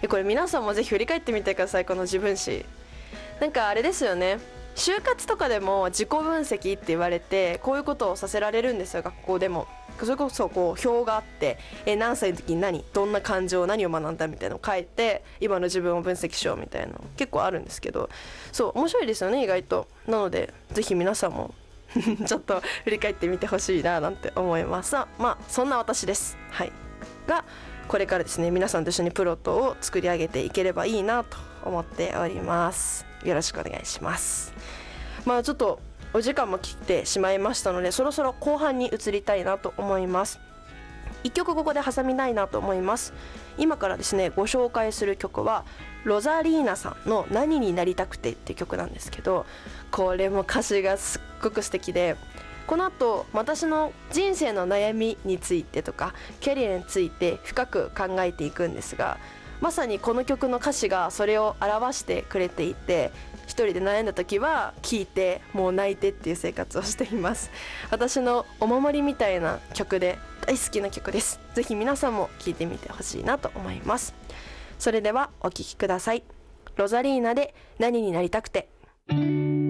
これ皆さんもぜひ振り返ってみてください。この自分史、なんかあれですよね、就活とかでも自己分析って言われて、こういうことをさせられるんですよ、学校でも。それこそこう表があって、何歳の時にどんな感情、何を学んだみたいなのを書いて、今の自分を分析しようみたいなの結構あるんですけど、そう面白いですよね、意外と。なのでぜひ皆さんもちょっと振り返ってみてほしいななんて思います。まあそんな私です、はい、がこれからですね、皆さんと一緒にプロットを作り上げていければいいなと思っております。よろしくお願いします。まあちょっとお時間も来てしまいましたので、そろそろ後半に移りたいなと思います。一曲ここで挟みたいなと思います。今からですねご紹介する曲はロザリーナさんの何になりたくてっていう曲なんですけど、これも歌詞がすっごく素敵で、この後私の人生の悩みについてとかキャリアについて深く考えていくんですが、まさにこの曲の歌詞がそれを表してくれていて、一人で悩んだ時は聴いてもう泣いてっていう生活をしています。私のお守りみたいな曲で大好きな曲です。ぜひ皆さんも聴いてみてほしいなと思います。それではお聴きください。ロザリーナで何になりたくて。